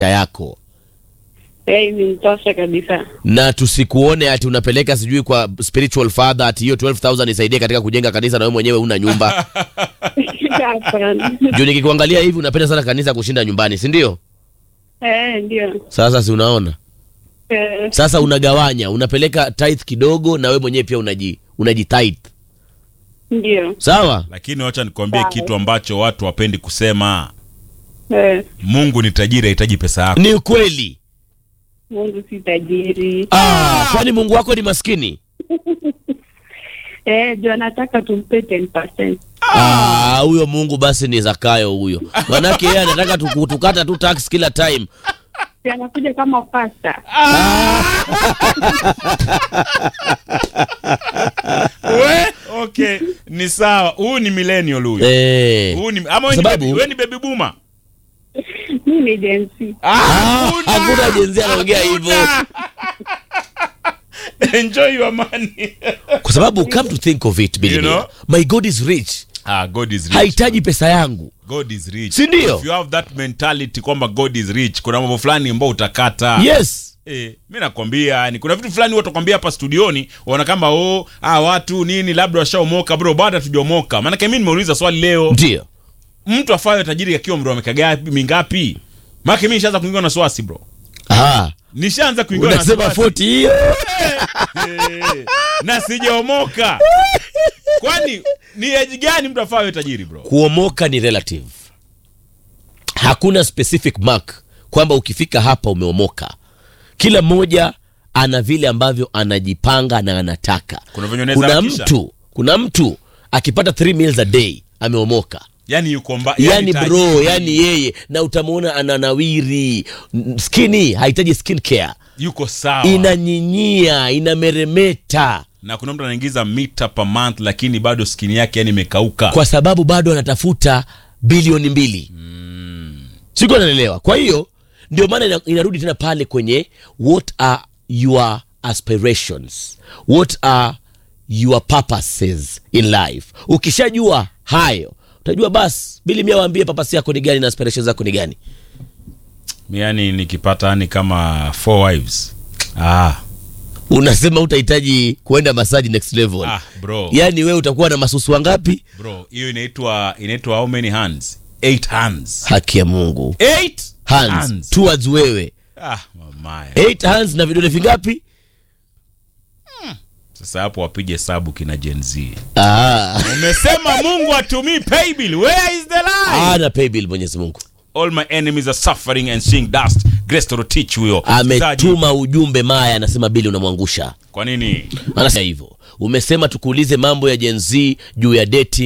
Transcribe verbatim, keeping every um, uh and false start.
yako. Eh, ni tosha kabisa. Na tusikuone ati unapeleka sijui kwa spiritual father ati hiyo twelve thousand isaidie katika kujenga kanisa na wewe mwenyewe una nyumba. Juu nikikuangalia hivi unapenda sana kanisa kushinda nyumbani, si ndio? Eh, ndio. Sasa si unaona? Eh. Sasa unagawanya, unapeleka tithe kidogo na wewe mwenyewe pia unaji unaji tithe. Ndio. Sawa? Lakini wacha nikwambie kitu ambacho watu wapendi kusema. Eh. Mungu ni tajiri, hahitaji pesa yako. Ni kweli. Mungu si tajiri. Ah, kwani Mungu wako ni maskini? Eh, ndio nataka tumpe ten percent. Ah, huyo Mungu basi ni Zakayo huyo. Manake yeye anataka tukutukata tu tax kila time. Si anakuja kama pasta. We, okay, ni sawa. Huyu ni millennial huyu. Eh. Huyu ni ama wewe ni baby, wewe ni baby boomer. Mimi ni Gen Z. Ah, hakuna Gen Z anaongea hivyo. Enjoy your money. Kwa sababu come to think of it, Billy, you know? My God is rich. Ah, God is rich. Hahitaji pesa yangu. God is rich. Si ndio? If you have that mentality kwamba God is rich, kuna mambo fulani ambao utakata. Yes. Eh, mimi nakwambia yani kuna vitu fulani watu kwambia hapa studioni wana kama oh, ah watu nini labda washaomoka bro, bado hatujaomoka. Maana mimi nimeuliza swali leo. Ndio. Mtu afaye tajiri akiwa mro amekaga mingapi? Maana mimi nishaanza kuingia na swasi bro. Ah. Nishaanza kuingia na swasi. Unasema forty hiyo. Na sijaomoka. Kwani ni age gani mtu afaye tajiri bro? Kuomoka ni relative. Hakuna specific mark kwamba ukifika hapa umeomoka. Kila mmoja ana vile ambavyo anajipanga na anataka. Kuna, kuna mtu, kuna mtu akipata three meals a day ameomoka. Yani yuko mba, yani, yani bro, yani yeye na utamuona ananawiri. Skinny hahitaji skin care. Yuko sawa. Inanyinyia, inameremeta. Na kuna mtu anaingiza mita per month lakini bado skin yake yani imekauka. Kwa sababu bado anatafuta bilioni mbili. Mm. Siko naelewa. Kwa hiyo ndio maana inarudi tena pale kwenye what are your aspirations? What are your purposes in life? Ukishajua hayo, utajua basi Billy mia waambie purpose yako ni gani na aspirations zako ni gani. Yani nikipata yani kama four wives. Ah. Unasema utahitaji kuenda massage next level. Ah, bro. Yani wewe utakuwa na masusu wangapi? Bro, hiyo inaitwa inaitwa how many hands? Eight hands. Haki ya Mungu. Eight hands, hands. Towards wewe. Ah, mama. Eight hands na vidole vingapi? Hmm. Sasa hapo wapige hesabu kina Gen Z. Ah. Umesema Mungu atumii pay bill. Where is the lie? Ah, na pay bill Mwenyezi Mungu. All my enemies are suffering and seeing dust. Grace to teach huyo. Ametuma ujumbe Maya anasema Billy unamwangusha. Kwa nini? Anasema hivyo. Umesema tukuulize mambo ya Gen Z juu ya deti